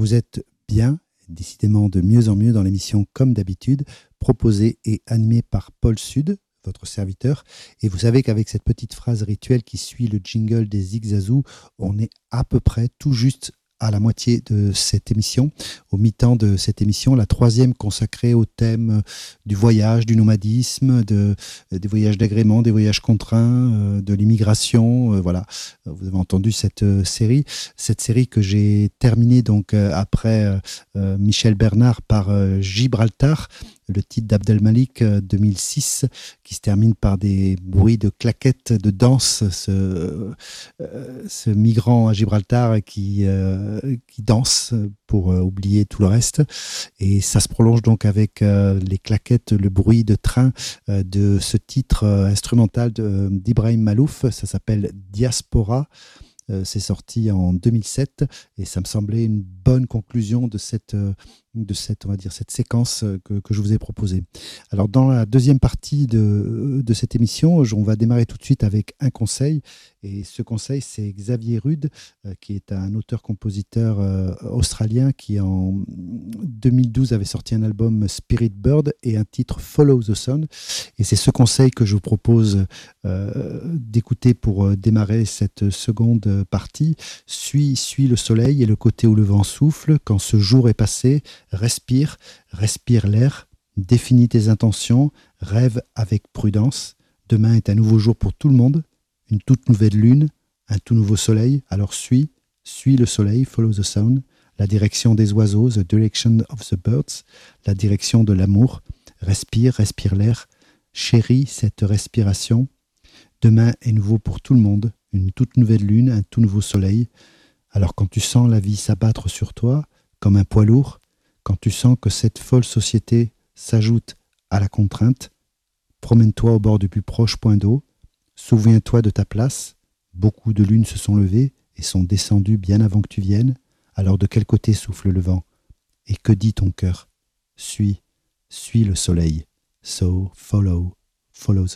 Vous êtes bien, décidément de mieux en mieux dans l'émission Comme d'habitude, proposée et animée par Paul Sud, votre serviteur. Et vous savez qu'avec cette petite phrase rituelle qui suit le jingle des Zigzazou, on est à peu près tout juste à la moitié de cette émission, au mi-temps de cette émission, la troisième consacrée au thème du voyage, du nomadisme, des voyages d'agrément, des voyages contraints, de l'immigration. Voilà, vous avez entendu cette série que j'ai terminée donc après Michel Bernard par Gibraltar, le titre d'Abdelmalik 2006, qui se termine par des bruits de claquettes de danse, ce migrant à Gibraltar qui danse pour oublier tout le reste. Et ça se prolonge donc avec les claquettes, le bruit de train de ce titre instrumental d'Ibrahim Malouf. Ça s'appelle Diaspora. C'est sorti en 2007 et ça me semblait une bonne conclusion de cette on va dire, cette séquence que je vous ai proposée. Alors, dans la deuxième partie de cette émission, on va démarrer tout de suite avec un conseil. Et ce conseil, c'est Xavier Rudd, qui est un auteur-compositeur australien qui, en 2012, avait sorti un album Spirit Bird et un titre Follow the Sun. Et c'est ce conseil que je vous propose d'écouter pour démarrer cette seconde partie. Suis le soleil et le côté où le vent souffle. Quand ce jour est passé, respire l'air, définis tes intentions, rêve avec prudence. Demain est un nouveau jour pour tout le monde, une toute nouvelle lune, un tout nouveau soleil. Alors suis le soleil, follow the sun, la direction des oiseaux, the direction of the birds, la direction de l'amour. Respire l'air, chéris cette respiration. Demain est nouveau pour tout le monde, une toute nouvelle lune, un tout nouveau soleil. Alors quand tu sens la vie s'abattre sur toi comme un poids lourd, quand tu sens que cette folle société s'ajoute à la contrainte, promène-toi au bord du plus proche point d'eau, souviens-toi de ta place, beaucoup de lunes se sont levées et sont descendues bien avant que tu viennes, alors de quel côté souffle le vent? Et que dit ton cœur? Suis le soleil, so follow the